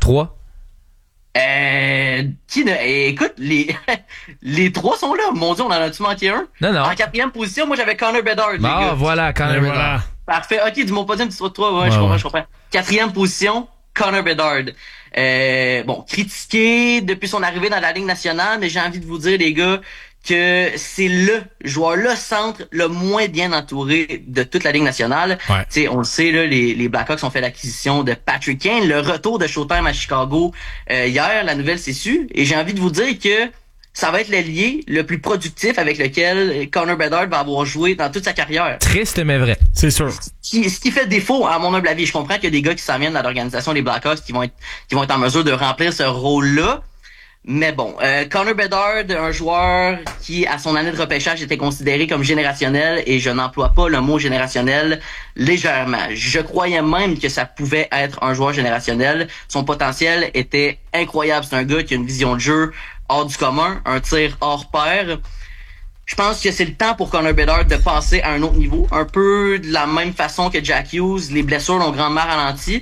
3? Écoute, les trois sont là. Mon Dieu, on en a-tu manqué un? Non. En quatrième position, moi, j'avais Connor Bedard, les gars. Voilà, Connor Bedard. Voilà. Parfait. OK, du mon podium, tu seras 3. Ouais, je comprends. Quatrième position, Connor Bedard. Critiqué depuis son arrivée dans la Ligue nationale, mais j'ai envie de vous dire, les gars, que c'est le joueur, le centre le moins bien entouré de toute la Ligue nationale. Ouais. T'sais, on le sait, là, les Blackhawks ont fait l'acquisition de Patrick Kane, le retour de Showtime à Chicago hier, la nouvelle s'est sue, et j'ai envie de vous dire que ça va être l'allié le plus productif avec lequel Connor Bedard va avoir joué dans toute sa carrière. Triste, mais vrai. C'est sûr. Ce qui fait défaut, à mon humble avis, je comprends qu'il y a des gars qui s'en viennent dans l'organisation des Blackhawks qui vont être en mesure de remplir ce rôle-là. Mais bon, Connor Bedard, un joueur qui, à son année de repêchage, était considéré comme générationnel, et je n'emploie pas le mot générationnel légèrement. Je croyais même que ça pouvait être un joueur générationnel. Son potentiel était incroyable. C'est un gars qui a une vision de jeu hors du commun, un tir hors pair. Je pense que c'est le temps pour Connor Bedard de passer à un autre niveau. Un peu de la même façon que Jack Hughes, les blessures l'ont grandement ralenti.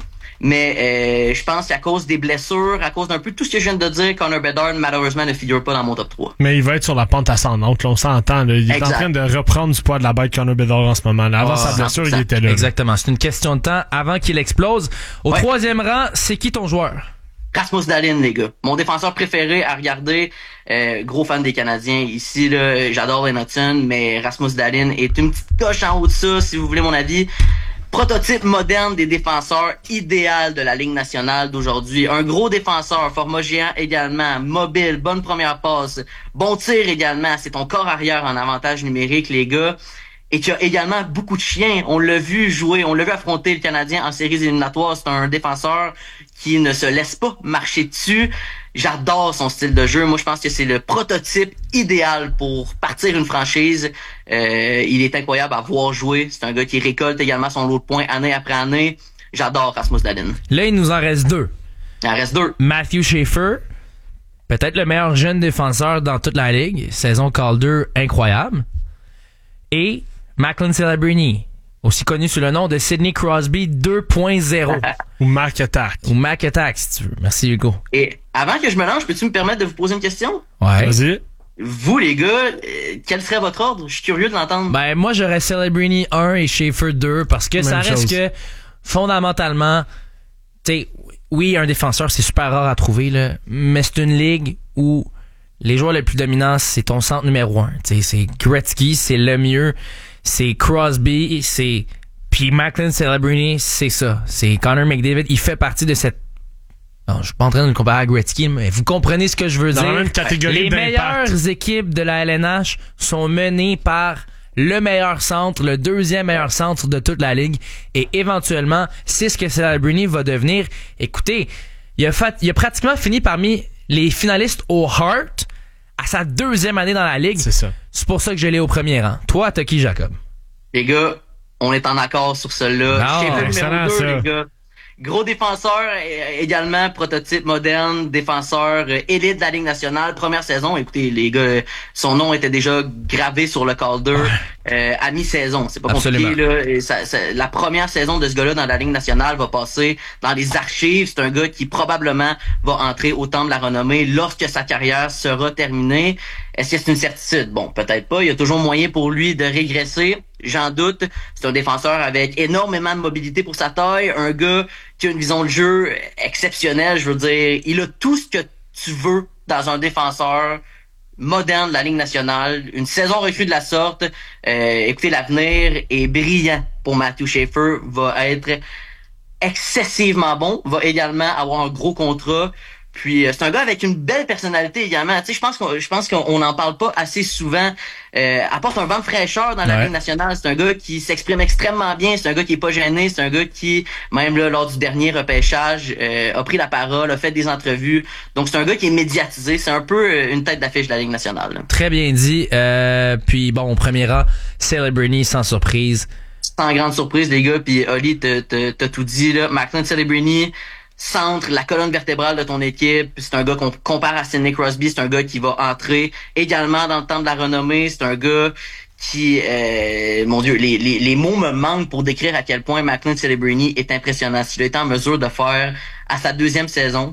Mais je pense qu'à cause des blessures, à cause d'un peu tout ce que je viens de dire, Connor Bedard, malheureusement, ne figure pas dans mon top 3. Mais il va être sur la pente ascendante, là, on s'entend. Là. Il est en train de reprendre du poids de la bête Connor Bedard en ce moment. Là. Avant sa blessure, 100%. Il était là. Exactement. C'est une question de temps avant qu'il explose. Au troisième rang, c'est qui ton joueur? Rasmus Dahlin, les gars. Mon défenseur préféré à regarder. Gros fan des Canadiens ici, là. J'adore Lennoxon, mais Rasmus Dahlin est une petite coche en haut de ça, si vous voulez mon avis. Prototype moderne des défenseurs idéal de la Ligue nationale d'aujourd'hui. Un gros défenseur, format géant également, mobile, bonne première passe, bon tir également. C'est ton corps arrière en avantage numérique, les gars. Et qui a également beaucoup de chiens. On l'a vu jouer, on l'a vu affronter le Canadien en séries éliminatoires. C'est un défenseur qui ne se laisse pas marcher dessus. J'adore son style de jeu. Moi, je pense que c'est le prototype idéal pour partir une franchise. Il est incroyable à voir jouer. C'est un gars qui récolte également son lot de points année après année. J'adore Rasmus Dahlin. Là, il nous en reste 2. Il en reste 2. Matthew Schaefer, peut-être le meilleur jeune défenseur dans toute la Ligue. Saison Calder incroyable. Et Macklin Celebrini, aussi connu sous le nom de Sidney Crosby 2.0. Ou Mac Attack. Ou Mac Attack, si tu veux. Merci, Hugo. Et avant que je me lance, peux-tu me permettre de vous poser une question? Ouais. Vas-y. Vous, les gars, quel serait votre ordre? Je suis curieux de l'entendre. Ben, moi, j'aurais Celebrini 1 et Schaefer 2 parce que ça reste que, fondamentalement, tu sais, oui, un défenseur, c'est super rare à trouver, là, mais c'est une ligue où les joueurs les plus dominants, c'est ton centre numéro 1. Tu sais, c'est Gretzky, c'est Lemieux, c'est Crosby, c'est... Puis Macklin Celebrini, c'est ça. C'est Connor McDavid. Il fait partie de cette... Non, je suis pas en train de le comparer à Gretzky, mais vous comprenez ce que je veux dire. Dans la même catégorie Les d'impact. meilleures équipes de la LNH sont menées par le meilleur centre, le deuxième meilleur centre de toute la ligue. Et éventuellement, c'est ce que Celebrini va devenir. Écoutez, il a pratiquement fini parmi les finalistes au Hart à sa deuxième année dans la ligue. C'est ça. C'est pour ça que je l'ai au premier rang. Toi, t'as qui, Jacob? Les gars, on est en accord sur cela. Schaefer numéro 2, les gars. Gros défenseur, également prototype moderne, défenseur élite de la Ligue nationale, première saison. Écoutez, les gars, son nom était déjà gravé sur le Calder à mi-saison. C'est pas compliqué, là. La première saison de ce gars-là dans la Ligue nationale va passer dans les archives. C'est un gars qui probablement va entrer au temple de la renommée lorsque sa carrière sera terminée. Est-ce que c'est une certitude? Bon, peut-être pas. Il y a toujours moyen pour lui de régresser. J'en doute. C'est un défenseur avec énormément de mobilité pour sa taille. Un gars qui a une vision de jeu exceptionnelle. Je veux dire, il a tout ce que tu veux dans un défenseur moderne de la Ligue nationale. Une saison recrue de la sorte. Écoutez, l'avenir est brillant pour Matthew Schaefer. Va être excessivement bon. Va également avoir un gros contrat. Puis c'est un gars avec une belle personnalité également. Tu sais, je pense qu'on n'en parle pas assez souvent. Apporte un vent de fraîcheur dans la Ligue nationale. C'est un gars qui s'exprime extrêmement bien. C'est un gars qui est pas gêné. C'est un gars qui, même là, lors du dernier repêchage, a pris la parole, a fait des entrevues. Donc c'est un gars qui est médiatisé. C'est un peu une tête d'affiche de la Ligue nationale. Là. Très bien dit. Puis bon, au premier rang, Celebrini sans surprise. Sans grande surprise, les gars. Puis Oli, t'as tout dit là. Macklin Celebrini, centre, la colonne vertébrale de ton équipe. C'est un gars qu'on compare à Sidney Crosby. C'est un gars qui va entrer également dans le temple de la renommée. C'est un gars qui, mon Dieu, les mots me manquent pour décrire à quel point Macklin Celebrini est impressionnant. S'il a été en mesure de faire à sa deuxième saison